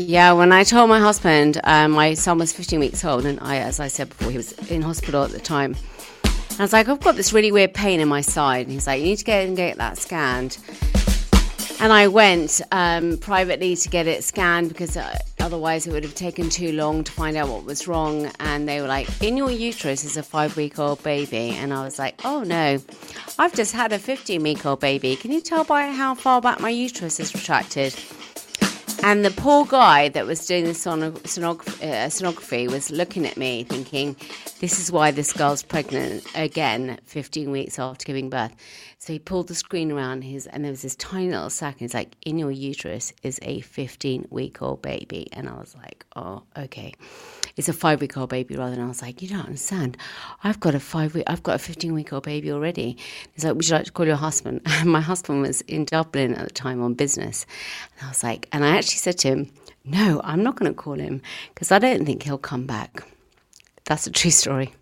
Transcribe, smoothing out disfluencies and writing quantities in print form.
Yeah, when I told my husband my son was 15 weeks old, and as I said before, he was in hospital at the time. I was like, I've got this really weird pain in my side. And he's like, you need to get that scanned. And I went privately to get it scanned because otherwise it would have taken too long to find out what was wrong. And they were like, in your uterus is a 5-week-old baby. And I was like, oh no, I've just had a 15-week-old baby. Can you tell by how far back my uterus is retracted? And the poor guy that was doing the sonography was looking at me thinking, this is why this girl's pregnant again 15 weeks after giving birth. So he pulled the screen around and there was this tiny little sack, and he's like, in your uterus is a 15-week-old baby. And I was like, oh, okay. It's a 5-week-old baby rather. And I was like, you don't understand. I've got a 15-week-old baby already. He's like, would you like to call your husband? And my husband was in Dublin at the time on business. And I was like, and I actually said to him, no, I'm not going to call him because I don't think he'll come back. That's a true story.